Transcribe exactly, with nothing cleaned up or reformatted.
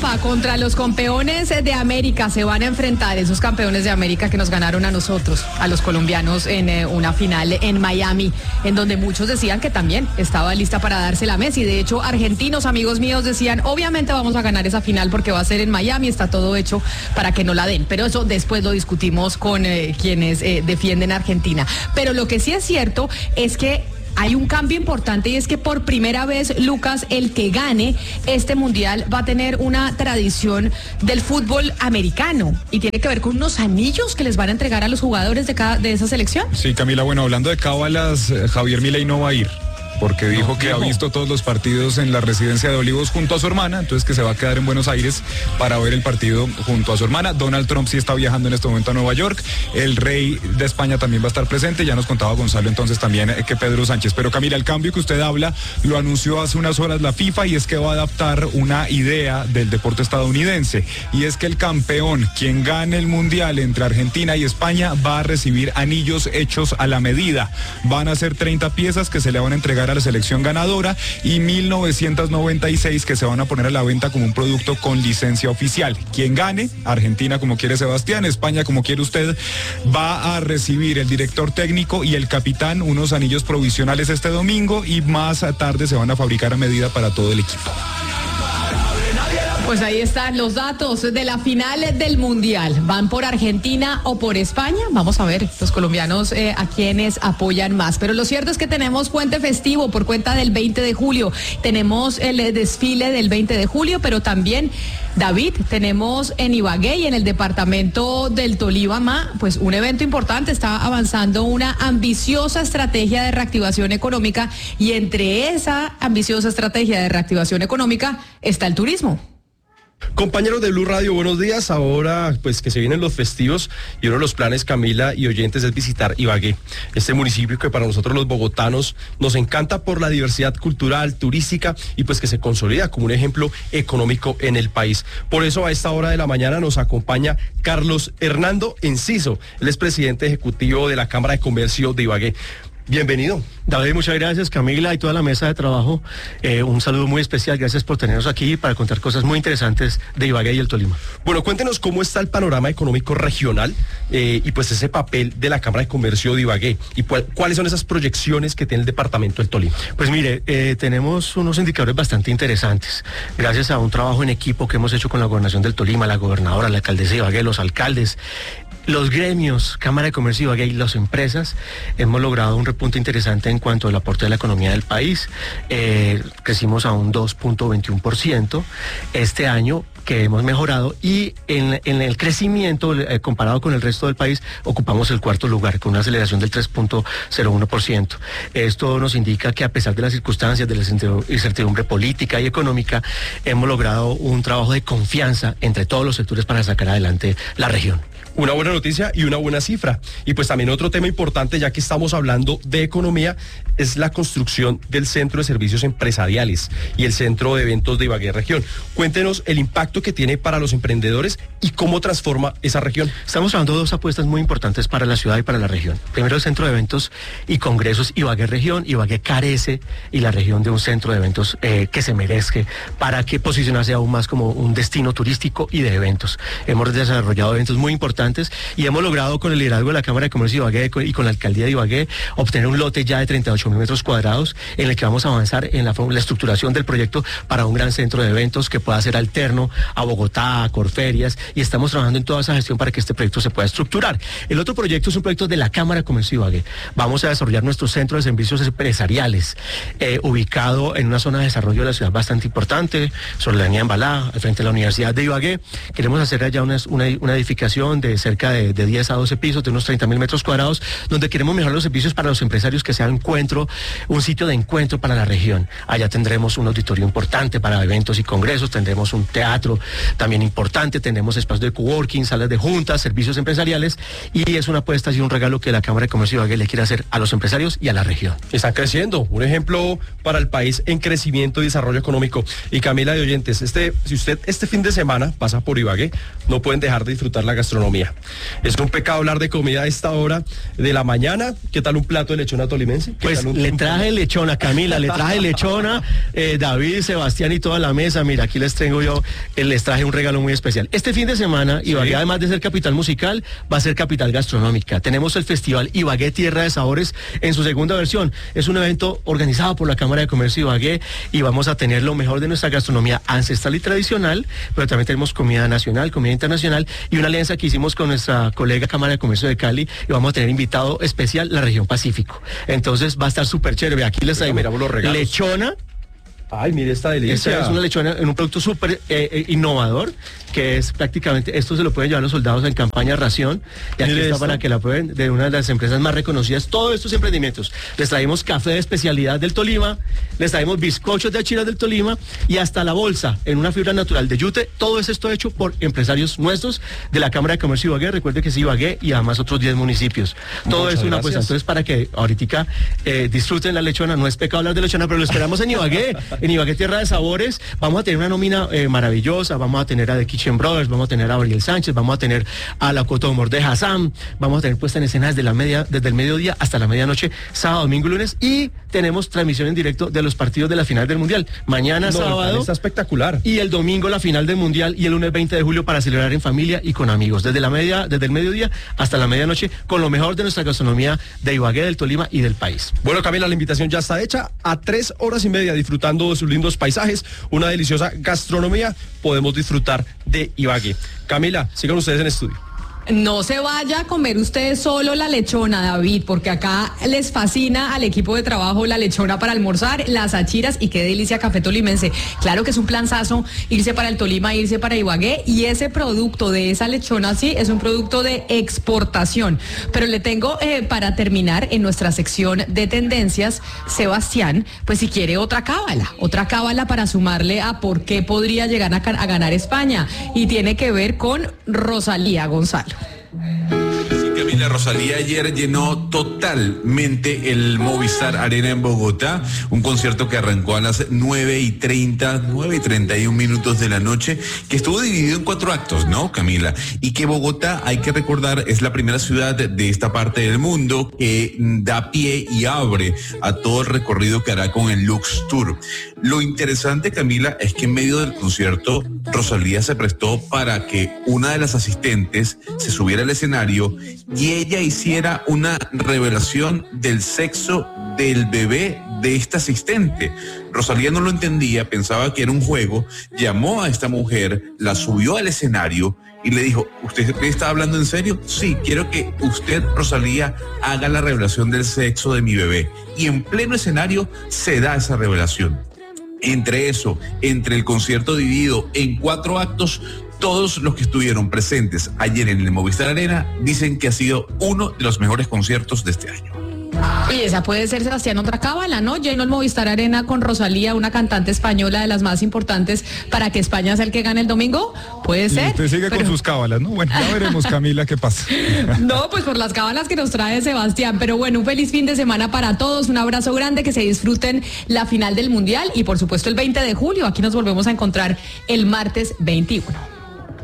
Europa contra los campeones de América. Se van a enfrentar esos campeones de América que nos ganaron a nosotros, a los colombianos, en eh, una final en Miami, en donde muchos decían que también estaba lista para dársela a Messi. De hecho, argentinos, amigos míos, decían, obviamente vamos a ganar esa final porque va a ser en Miami, está todo hecho para que no la den. Pero eso después lo discutimos con eh, quienes eh, defienden a Argentina. Pero lo que sí es cierto es que hay un cambio importante, y es que por primera vez, Lucas, el que gane este mundial va a tener una tradición del fútbol americano, y tiene que ver con unos anillos que les van a entregar a los jugadores de cada de esa selección. Sí, Camila, bueno, hablando de cábalas, Javier Milei no va a ir, porque dijo no, que no. ha visto todos los partidos en la residencia de Olivos junto a su hermana, entonces que se va a quedar en Buenos Aires para ver el partido junto a su hermana. Donald Trump sí está viajando en este momento a Nueva York, el rey de España también va a estar presente, ya nos contaba Gonzalo entonces también eh, que Pedro Sánchez. Pero Camila, el cambio que usted habla lo anunció hace unas horas la FIFA, y es que va a adaptar una idea del deporte estadounidense, y es que el campeón, quien gane el mundial entre Argentina y España, va a recibir anillos hechos a la medida. Van a ser treinta piezas que se le van a entregar a la selección ganadora y mil novecientos noventa y seis que se van a poner a la venta como un producto con licencia oficial. Quien gane, Argentina como quiere Sebastián, España como quiere usted, va a recibir el director técnico y el capitán unos anillos provisionales este domingo, y más tarde se van a fabricar a medida para todo el equipo. Pues ahí están los datos de la final del mundial. ¿Van por Argentina o por España? Vamos a ver los colombianos eh, a quienes apoyan más. Pero lo cierto es que tenemos puente festivo por cuenta del veinte de julio. Tenemos el desfile del veinte de julio, pero también, David, tenemos en Ibagué y en el departamento del Tolima, pues un evento importante. Está avanzando una ambiciosa estrategia de reactivación económica, y entre esa ambiciosa estrategia de reactivación económica está el turismo. Compañeros de Blue Radio, buenos días. Ahora, pues que se vienen los festivos, y uno de los planes, Camila y oyentes, es visitar Ibagué, este municipio que para nosotros los bogotanos nos encanta por la diversidad cultural, turística, y pues que se consolida como un ejemplo económico en el país. Por eso a esta hora de la mañana nos acompaña Carlos Hernando Enciso, él es presidente ejecutivo de la Cámara de Comercio de Ibagué. Bienvenido. David, muchas gracias, Camila y toda la mesa de trabajo. Eh, un saludo muy especial, gracias por tenernos aquí para contar cosas muy interesantes de Ibagué y el Tolima. Bueno, cuéntenos cómo está el panorama económico regional eh, y pues ese papel de la Cámara de Comercio de Ibagué, y cuál, cuáles son esas proyecciones que tiene el departamento del Tolima. Pues mire, eh, tenemos unos indicadores bastante interesantes, gracias a un trabajo en equipo que hemos hecho con la Gobernación del Tolima, la gobernadora, la alcaldesa de Ibagué, los alcaldes, los gremios, Cámara de Comercio de Ibagué y las empresas. Hemos logrado un repunte interesante en cuanto al aporte de la economía del país. Eh, crecimos a un dos punto veintiuno por ciento este año, que hemos mejorado, y en, en el crecimiento eh, comparado con el resto del país ocupamos el cuarto lugar con una aceleración del tres punto cero uno por ciento. Esto nos indica que a pesar de las circunstancias de la incertidumbre política y económica, hemos logrado un trabajo de confianza entre todos los sectores para sacar adelante la región. Una buena noticia y una buena cifra. Y pues también otro tema importante, ya que estamos hablando de economía, es la construcción del Centro de Servicios Empresariales y el Centro de Eventos de Ibagué Región. Cuéntenos el impacto que tiene para los emprendedores y cómo transforma esa región. Estamos hablando de dos apuestas muy importantes para la ciudad y para la región. Primero, el Centro de Eventos y Congresos Ibagué Región. Ibagué carece, y la región, de un centro de eventos eh, que se merezca para que posicionarse aún más como un destino turístico y de eventos. Hemos desarrollado eventos muy importantes y hemos logrado, con el liderazgo de la Cámara de Comercio de Ibagué y con la Alcaldía de Ibagué, obtener un lote ya de treinta y ocho mil metros cuadrados en el que vamos a avanzar en la, la estructuración del proyecto para un gran centro de eventos que pueda ser alterno a Bogotá, a Corferias, y estamos trabajando en toda esa gestión para que este proyecto se pueda estructurar. El otro proyecto es un proyecto de la Cámara de Comercio de Ibagué. Vamos a desarrollar nuestro centro de servicios empresariales, eh, ubicado en una zona de desarrollo de la ciudad bastante importante, sobre la avenida Embalá, al frente de la Universidad de Ibagué. Queremos hacer allá una, una, una edificación de cerca de, de diez a doce pisos, de unos treinta mil metros cuadrados, donde queremos mejorar los servicios para los empresarios, que sea un encuentro, un sitio de encuentro para la región. Allá tendremos un auditorio importante para eventos y congresos, tendremos un teatro también importante, tendremos espacios de coworking, salas de juntas, servicios empresariales, y es una apuesta y un regalo que la Cámara de Comercio de Ibagué le quiere hacer a los empresarios y a la región. Están creciendo, un ejemplo para el país en crecimiento y desarrollo económico. Y Camila, de oyentes, este, si usted este fin de semana pasa por Ibagué, no pueden dejar de disfrutar la gastronomía. Es un pecado hablar de comida a esta hora de la mañana. ¿Qué tal un plato de lechona tolimense? Pues Sebastián, un- le traje lechona, Camila, le traje lechona, eh, David, Sebastián y toda la mesa. Mira, aquí les tengo yo, eh, les traje un regalo muy especial. Este fin de semana, Ibagué, además de ser capital musical, va a ser capital gastronómica. Tenemos el festival Ibagué Tierra de Sabores en su segunda versión. Es un evento organizado por la Cámara de Comercio Ibagué y vamos a tener lo mejor de nuestra gastronomía ancestral y tradicional, pero también tenemos comida nacional, comida internacional y una alianza que hicimos con nuestra colega Cámara de Comercio de Cali y vamos a tener invitado especial la región Pacífico. Entonces va a estar súper chévere. Aquí les traigo miramos los regalos. lechona. Ay, mire esta delicia. Esta es una lechona en un producto súper eh, eh, innovador, que es prácticamente, esto se lo pueden llevar los soldados en campaña ración, y aquí Mire está esto. para que la prueben, de una de las empresas más reconocidas, todos estos emprendimientos. Les traemos café de especialidad del Tolima, les traemos bizcochos de achiras del Tolima, y hasta la bolsa en una fibra natural de yute, todo es esto hecho por empresarios nuestros de la Cámara de Comercio Ibagué, recuerde que es Ibagué y además otros diez municipios. Todo Muchas es una apuesta, gracias. entonces para que ahorita eh, disfruten la lechona, no es pecado hablar de lechona, pero lo esperamos en Ibagué, en Ibagué Tierra de Sabores. Vamos a tener una nómina eh, maravillosa, vamos a tener a The Kitchen Brothers, vamos a tener a Ariel Sánchez, vamos a tener a la Coto Humor de Hassan, vamos a tener puesta en escena desde la media, desde el mediodía hasta la medianoche, sábado, domingo y lunes, y tenemos transmisión en directo de los partidos de la final del Mundial. Mañana No, sábado está espectacular. y el domingo la final del Mundial y el lunes veinte de julio para celebrar en familia y con amigos, desde la media, desde el mediodía hasta la medianoche, con lo mejor de nuestra gastronomía de Ibagué, del Tolima y del país. Bueno, Camila, la invitación ya está hecha. A tres horas y media disfrutando de sus lindos paisajes, una deliciosa gastronomía, podemos disfrutar de Ibagué. Camila, sigan ustedes en estudio. No se vaya a comer usted solo la lechona, David, porque acá les fascina al equipo de trabajo la lechona para almorzar, las achiras y qué delicia café tolimense. Claro que es un planzazo irse para el Tolima, irse para Ibagué, y ese producto de esa lechona sí es un producto de exportación. Pero le tengo eh, para terminar en nuestra sección de tendencias, Sebastián, pues si quiere otra cábala, otra cábala para sumarle a por qué podría llegar a, a ganar España, y tiene que ver con Rosalía, Gonzalo. Sí, Camila, Rosalía ayer llenó totalmente el Movistar Arena en Bogotá, un concierto que arrancó a las nueve y treinta, nueve y treinta y un minutos de la noche, que estuvo dividido en cuatro actos, ¿no, Camila? Y que Bogotá, hay que recordar, es la primera ciudad de esta parte del mundo que da pie y abre a todo el recorrido que hará con el Lux Tour. Lo interesante, Camila, es que en medio del concierto, Rosalía se prestó para que una de las asistentes se subiera al escenario y ella hiciera una revelación del sexo del bebé de esta asistente. Rosalía no lo entendía, pensaba que era un juego, llamó a esta mujer, la subió al escenario y le dijo, ¿usted está hablando en serio? Sí, quiero que usted, Rosalía, haga la revelación del sexo de mi bebé. Y en pleno escenario se da esa revelación. Entre eso, entre el concierto dividido en cuatro actos, todos los que estuvieron presentes ayer en el Movistar Arena dicen que ha sido uno de los mejores conciertos de este año. Y esa puede ser, Sebastián, otra cábala, ¿no? Llenó el Movistar Arena con Rosalía, una cantante española de las más importantes, para que España sea el que gane el domingo. Puede Y ser. usted sigue pero... con sus cábalas, ¿no? Bueno, ya veremos, Camila, qué pasa. No, pues por las cábalas que nos trae Sebastián. Pero bueno, un feliz fin de semana para todos. Un abrazo grande, que se disfruten la final del Mundial y por supuesto el veinte de julio. Aquí nos volvemos a encontrar el martes veintiuno.